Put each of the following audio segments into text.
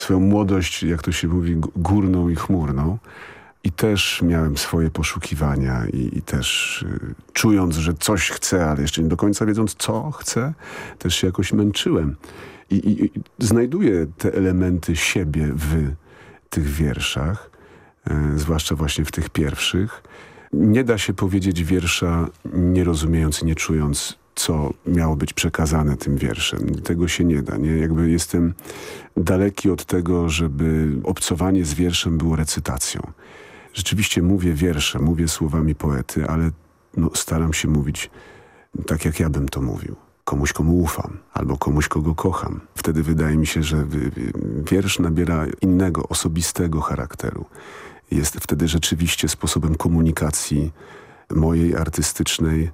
swoją młodość, jak to się mówi, górną i chmurną. I też miałem swoje poszukiwania i też czując, że coś chcę, ale jeszcze nie do końca wiedząc, co chcę, też się jakoś męczyłem. I znajduję te elementy siebie w tych wierszach, zwłaszcza właśnie w tych pierwszych. Nie da się powiedzieć wiersza nie rozumiejąc, nie czując, co miało być przekazane tym wierszem. Tego się nie da. Nie? Jakby jestem daleki od tego, żeby obcowanie z wierszem było recytacją. Rzeczywiście mówię wiersze, mówię słowami poety, ale staram się mówić tak, jak ja bym to mówił. Komuś, komu ufam, albo komuś, kogo kocham. Wtedy wydaje mi się, że wiersz nabiera innego, osobistego charakteru. Jest wtedy rzeczywiście sposobem komunikacji mojej artystycznej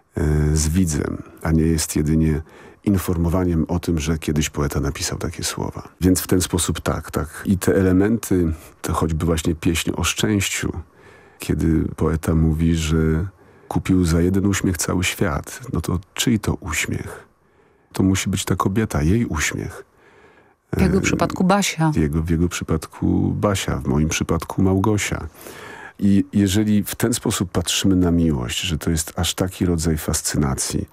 z widzem, a nie jest jedynie informowaniem o tym, że kiedyś poeta napisał takie słowa. Więc w ten sposób tak. I te elementy, to choćby właśnie pieśń o szczęściu, kiedy poeta mówi, że kupił za jeden uśmiech cały świat, no to czyj to uśmiech? To musi być ta kobieta, jej uśmiech. W jego przypadku Basia. W jego przypadku Basia, w moim przypadku Małgosia. I jeżeli w ten sposób patrzymy na miłość, że to jest aż taki rodzaj fascynacji,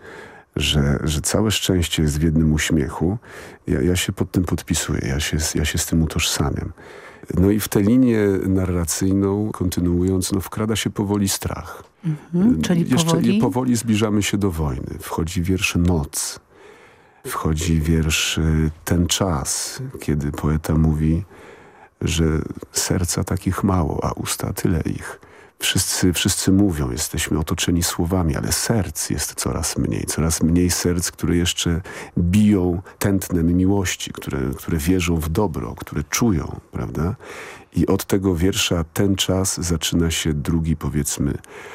że całe szczęście jest w jednym uśmiechu, ja się pod tym podpisuję, ja się z tym utożsamiam. No i w tę linię narracyjną, kontynuując, wkrada się powoli strach. Czyli powoli zbliżamy się do wojny. Wchodzi wiersz Noc. Wchodzi wiersz Ten czas, kiedy poeta mówi, że serca takich mało, a usta tyle ich. Wszyscy mówią, jesteśmy otoczeni słowami, ale serc jest coraz mniej serc, które jeszcze biją tętnem miłości, które wierzą w dobro, które czują, prawda? I od tego wiersza Ten czas zaczyna się drugi, powiedzmy,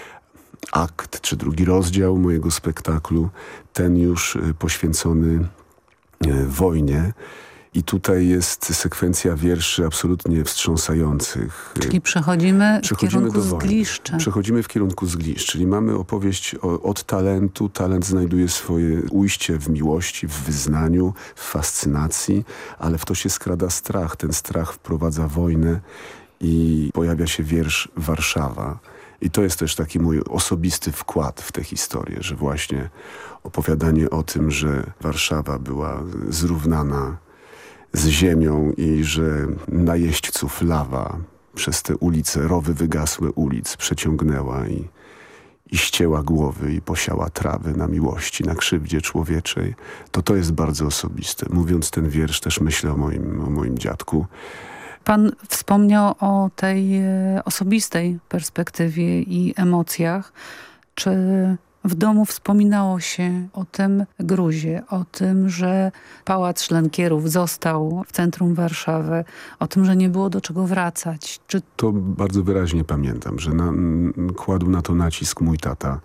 akt, czy drugi rozdział mojego spektaklu, ten już poświęcony wojnie. I tutaj jest sekwencja wierszy absolutnie wstrząsających. Czyli przechodzimy w kierunku zgliszczy. Przechodzimy w kierunku zgliszcz, czyli mamy opowieść od talentu. Talent znajduje swoje ujście w miłości, w wyznaniu, w fascynacji, ale w to się skrada strach. Ten strach wprowadza wojnę i pojawia się wiersz Warszawa. I to jest też taki mój osobisty wkład w tę historię, że właśnie opowiadanie o tym, że Warszawa była zrównana z ziemią i że najeźdźców lawa przez te ulice, rowy wygasłe ulic przeciągnęła i ścięła głowy i posiała trawy na miłości, na krzywdzie człowieczej, to jest bardzo osobiste. Mówiąc ten wiersz też myślę o moim dziadku. Pan wspomniał o tej osobistej perspektywie i emocjach. Czy w domu wspominało się o tym gruzie, o tym, że Pałac Szlenkierów został w centrum Warszawy, o tym, że nie było do czego wracać? To bardzo wyraźnie pamiętam, że kładł na to nacisk mój tata,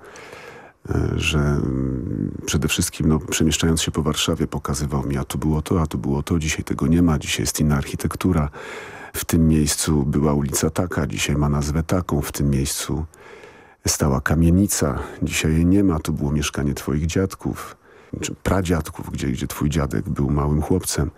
że przede wszystkim przemieszczając się po Warszawie pokazywał mi, a tu było to, dzisiaj tego nie ma, dzisiaj jest inna architektura. W tym miejscu była ulica taka, dzisiaj ma nazwę taką, w tym miejscu stała kamienica, dzisiaj jej nie ma, to było mieszkanie twoich dziadków, czy pradziadków, gdzie twój dziadek był małym chłopcem.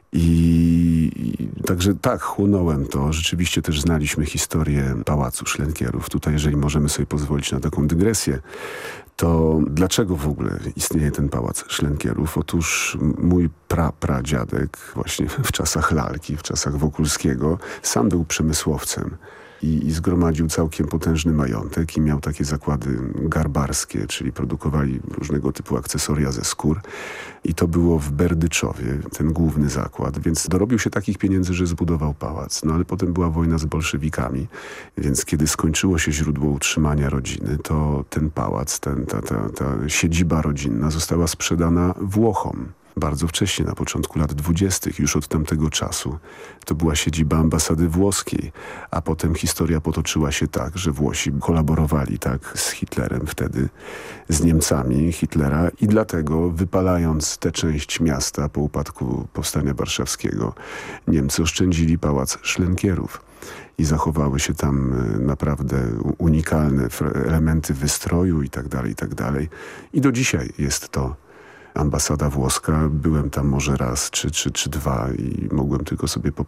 I także tak, chłonąłem to. Rzeczywiście też znaliśmy historię Pałacu Szlenkierów. Tutaj, jeżeli możemy sobie pozwolić na taką dygresję, to dlaczego w ogóle istnieje ten Pałac Szlenkierów? Otóż mój pradziadek właśnie w czasach lalki, w czasach Wokulskiego, sam był przemysłowcem. I zgromadził całkiem potężny majątek i miał takie zakłady garbarskie, czyli produkowali różnego typu akcesoria ze skór. I to było w Berdyczowie, ten główny zakład, więc dorobił się takich pieniędzy, że zbudował pałac. No ale potem była wojna z bolszewikami, więc kiedy skończyło się źródło utrzymania rodziny, to ten pałac, ta siedziba rodzinna została sprzedana Włochom. Bardzo wcześnie, na początku lat 20., już od tamtego czasu. To była siedziba ambasady włoskiej, a potem historia potoczyła się tak, że Włosi kolaborowali tak z Hitlerem wtedy, z Niemcami Hitlera i dlatego wypalając tę część miasta po upadku Powstania Warszawskiego, Niemcy oszczędzili Pałac Szlenkierów. I zachowały się tam naprawdę unikalne elementy wystroju i tak dalej, i tak dalej. I do dzisiaj jest to ambasada włoska. Byłem tam może raz czy dwa i mogłem tylko sobie